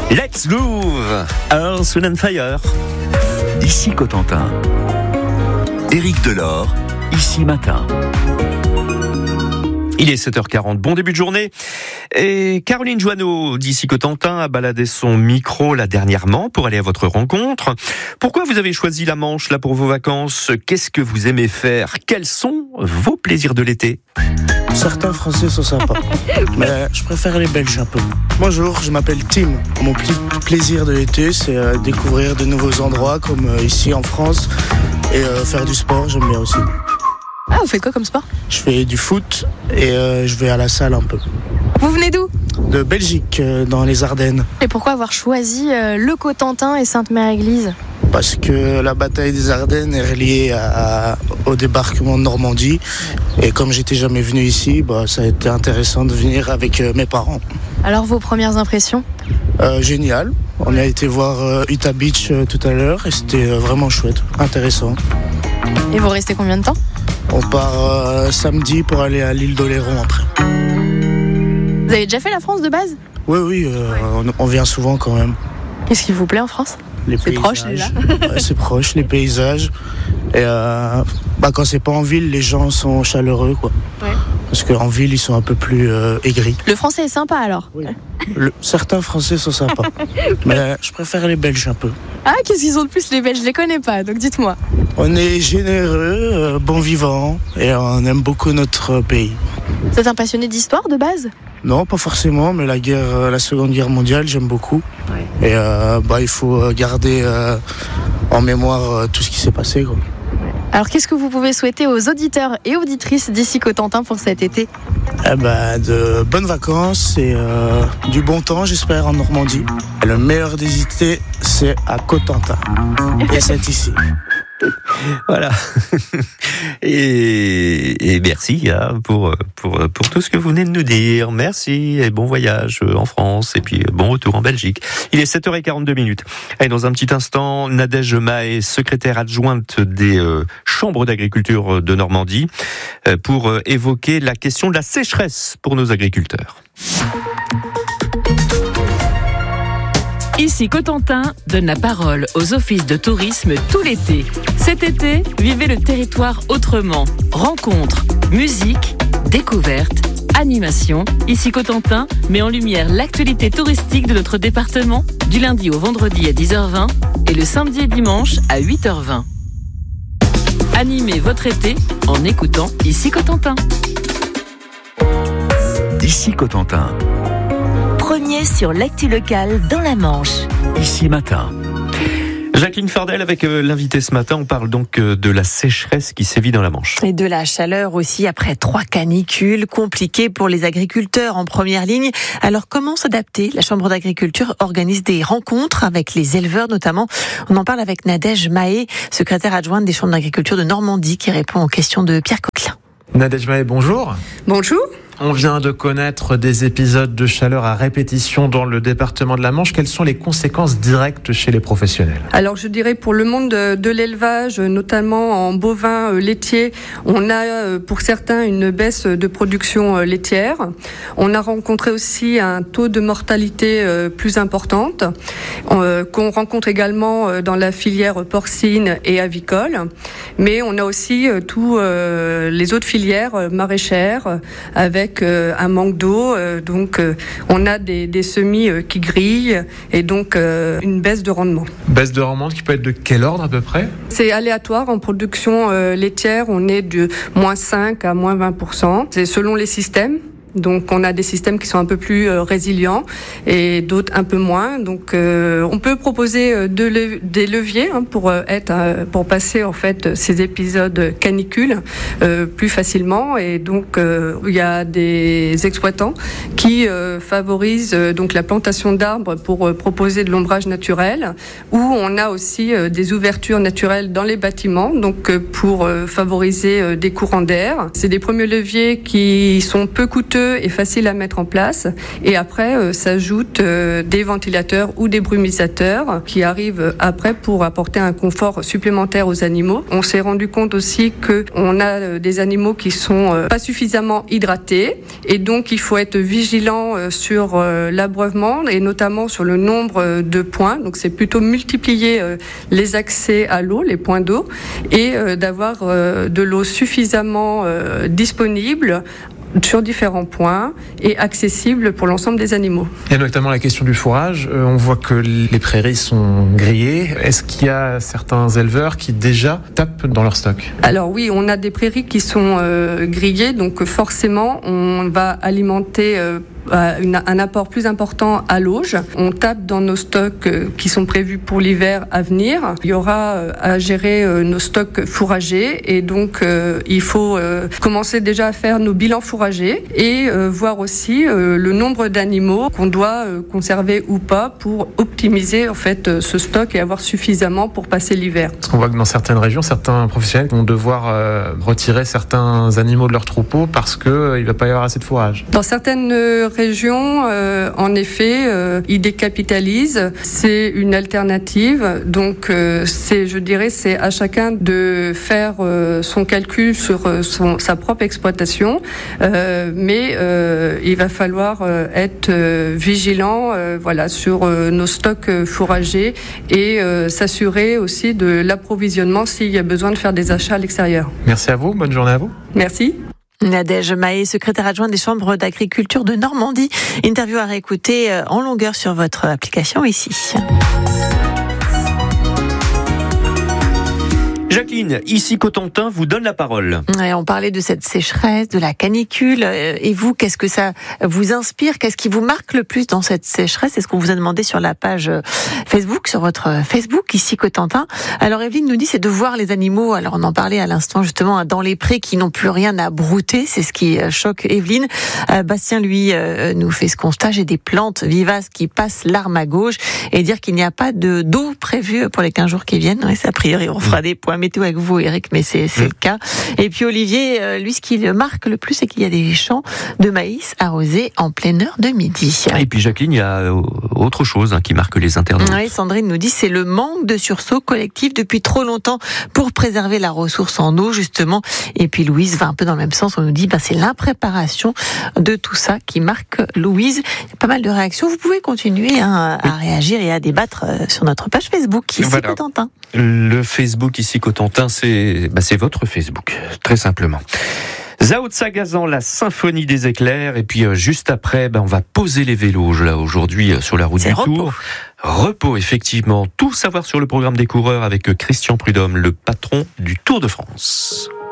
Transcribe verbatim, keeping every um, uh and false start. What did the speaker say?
Let's Groove, Earth, Wind and Fire. Ici Cotentin. Éric Delors, Ici Matin. Il est sept heures quarante, bon début de journée. Et Caroline Joanneau, d'ici Cotentin, a baladé son micro là dernièrement pour aller à votre rencontre. Pourquoi vous avez choisi la Manche là pour vos vacances? Qu'est-ce que vous aimez faire? Quels sont vos plaisirs de l'été? Certains Français sont sympas, mais je préfère les Belges un peu. Bonjour, je m'appelle Tim. Mon petit plaisir de l'été, c'est euh, découvrir de nouveaux endroits comme euh, ici en France et euh, faire du sport, j'aime bien aussi. Ah, vous faites quoi comme sport? Je fais du foot et euh, je vais à la salle un peu. Vous venez d'où? De Belgique, euh, dans les Ardennes. Et pourquoi avoir choisi euh, le Cotentin et Sainte-Mère-Église? Parce que la bataille des Ardennes est reliée à, à, au débarquement de Normandie. Et comme j'étais jamais venu ici, bah, ça a été intéressant de venir avec euh, mes parents. Alors vos premières impressions? euh, Génial. On a été voir euh, Utah Beach euh, tout à l'heure et c'était euh, vraiment chouette, intéressant. Et vous restez combien de temps? On part euh, samedi pour aller à l'île d'Oléron après. Vous avez déjà fait la France de base? Oui, oui, euh, on, on vient souvent quand même. Qu'est-ce qui vous plaît en France? Les C'est paysages. proche déjà. Ouais, c'est proche, les paysages. Et euh, bah, quand c'est pas en ville, les gens sont chaleureux, quoi. Ouais. Parce qu'en ville, ils sont un peu plus euh, aigris. Le français est sympa alors? Oui. Le, certains Français sont sympas, mais je préfère les Belges un peu. Ah, qu'est-ce qu'ils ont de plus les Belges? Je les connais pas, donc dites-moi. On est généreux, euh, bon vivant, et on aime beaucoup notre pays. Vous êtes un passionné d'histoire de base? Non, pas forcément, mais la guerre, euh, la Seconde Guerre mondiale, j'aime beaucoup. Ouais. Et euh, bah, il faut garder euh, en mémoire euh, tout ce qui s'est passé, quoi. Alors qu'est-ce que vous pouvez souhaiter aux auditeurs et auditrices d'ici Cotentin pour cet été? Eh ben, de bonnes vacances et euh, du bon temps, j'espère, en Normandie. Et le meilleur des étés, c'est à Cotentin. Et c'est ici. Voilà. Et, et merci hein, pour, pour, pour tout ce que vous venez de nous dire. Merci et bon voyage en France et puis bon retour en Belgique. Il est sept heures quarante-deux minutes. Et dans un petit instant, Nadège Mahé, secrétaire adjointe des euh, chambres d'agriculture de Normandie, euh, pour euh, évoquer la question de la sécheresse pour nos agriculteurs. Ici Cotentin donne la parole aux offices de tourisme tout l'été. Cet été, vivez le territoire autrement. Rencontres, musique, découvertes, animation. Ici Cotentin met en lumière l'actualité touristique de notre département du lundi au vendredi à dix heures vingt et le samedi et dimanche à huit heures vingt. Animez votre été en écoutant Ici Cotentin. Ici Cotentin. Premier sur l'actu locale dans la Manche. Ici Matin. Jacqueline Fardel avec euh, l'invité ce matin. On parle donc euh, de la sécheresse qui sévit dans la Manche. Et de la chaleur aussi après trois canicules compliquées pour les agriculteurs en première ligne. Alors comment s'adapter? La Chambre d'agriculture organise des rencontres avec les éleveurs notamment. On en parle avec Nadège Mahé, secrétaire adjointe des chambres d'agriculture de Normandie, qui répond aux questions de Pierre Coquelin. Nadège Mahé, bonjour. Bonjour. On vient de connaître des épisodes de chaleur à répétition dans le département de la Manche. Quelles sont les conséquences directes chez les professionnels? Alors je dirais pour le monde de, de l'élevage, notamment en bovin euh, laitier, on a euh, pour certains une baisse de production euh, laitière. On a rencontré aussi un taux de mortalité euh, plus importante, euh, qu'on rencontre également euh, dans la filière porcine et avicole. Mais on a aussi euh, tous euh, les autres filières euh, maraîchères euh, avec Euh, un manque d'eau, euh, donc euh, on a des, des semis euh, qui grillent et donc euh, une baisse de rendement. Baisse de rendement qui peut être de quel ordre à peu près? C'est aléatoire en production euh, laitière, on est de moins cinq à moins vingt pour cent. C'est selon les systèmes. Donc on a des systèmes qui sont un peu plus euh, résilients et d'autres un peu moins. Donc euh, on peut proposer euh, de le- des leviers hein, pour euh, être euh, pour passer en fait ces épisodes canicules euh, plus facilement. Et donc euh, il y a des exploitants qui euh, favorisent euh, donc la plantation d'arbres pour euh, proposer de l'ombrage naturel. Ou on a aussi euh, des ouvertures naturelles dans les bâtiments, donc euh, pour euh, favoriser euh, des courants d'air. C'est des premiers leviers qui sont peu coûteux coûteux et facile à mettre en place. Et après, euh, s'ajoutent euh, des ventilateurs ou des brumisateurs qui arrivent après pour apporter un confort supplémentaire aux animaux. On s'est rendu compte aussi qu'on a euh, des animaux qui sont euh, pas suffisamment hydratés et donc il faut être vigilant euh, sur euh, l'abreuvement et notamment sur le nombre euh, de points. Donc c'est plutôt multiplier euh, les accès à l'eau, les points d'eau, et euh, d'avoir euh, de l'eau suffisamment euh, disponible sur différents points et accessible pour l'ensemble des animaux. Il y a notamment la question du fourrage. Euh, on voit que les prairies sont grillées. Est-ce qu'il y a certains éleveurs qui déjà tapent dans leur stock ? Alors oui, on a des prairies qui sont euh, grillées, donc forcément on va alimenter euh, Une, un apport plus important à l'auge. On tape dans nos stocks euh, qui sont prévus pour l'hiver à venir. Il y aura euh, à gérer euh, nos stocks fourragers et donc euh, il faut euh, commencer déjà à faire nos bilans fourragers et euh, voir aussi euh, le nombre d'animaux qu'on doit euh, conserver ou pas pour optimiser en fait euh, ce stock et avoir suffisamment pour passer l'hiver. Parce qu'on voit que dans certaines régions, certains professionnels vont devoir euh, retirer certains animaux de leur troupeau parce qu'il euh, ne va pas y avoir assez de fourrage. Dans certaines euh, régions, euh, en effet, euh, ils décapitalisent. C'est une alternative. Donc, euh, c'est, je dirais, c'est à chacun de faire euh, son calcul sur euh, son, sa propre exploitation. Euh, mais euh, il va falloir euh, être euh, vigilant, euh, voilà, sur euh, nos stocks fourragers et euh, s'assurer aussi de l'approvisionnement s'il y a besoin de faire des achats à l'extérieur. Merci à vous. Bonne journée à vous. Merci. Nadège Mahé, secrétaire adjointe des chambres d'agriculture de Normandie. Interview à réécouter en longueur sur votre application ici. Jacqueline, ici Cotentin vous donne la parole. Ouais, on parlait de cette sécheresse, de la canicule. Et vous, qu'est-ce que ça vous inspire ? Qu'est-ce qui vous marque le plus dans cette sécheresse ? C'est ce qu'on vous a demandé sur la page Facebook, sur votre Facebook, ici Cotentin. Alors Evelyne nous dit, c'est de voir les animaux. Alors on en parlait à l'instant justement dans les prés qui n'ont plus rien à brouter. C'est ce qui choque Evelyne. Euh, Bastien, lui, euh, nous fait ce constat. J'ai des plantes vivaces qui passent l'arme à gauche et dire qu'il n'y a pas de d'eau prévue pour les quinze jours qui viennent. Ouais, c'est a priori, on fera des points météo avec vous, Eric, mais c'est, c'est mmh. le cas. Et puis Olivier, euh, lui, ce qui le marque le plus, c'est qu'il y a des champs de maïs arrosés en pleine heure de midi. Et puis Jacqueline, il y a autre chose hein, qui marque les internautes. Oui, Sandrine nous dit, c'est le manque de sursaut collectif depuis trop longtemps pour préserver la ressource en eau, justement. Et puis Louise va un peu dans le même sens. On nous dit, bah, c'est l'impréparation de tout ça qui marque Louise. Il y a pas mal de réactions. Vous pouvez continuer hein, à réagir et à débattre sur notre page Facebook, ici voilà. Cotentin. Le Facebook ici Cotentin, c'est, bah, c'est votre Facebook, très simplement. Zao de Sagazan, la symphonie des éclairs, et puis euh, juste après, bah, on va poser les vélos là aujourd'hui euh, sur la route c'est du repos. Tour. Repos, effectivement. Tout savoir sur le programme des coureurs avec Christian Prudhomme, le patron du Tour de France.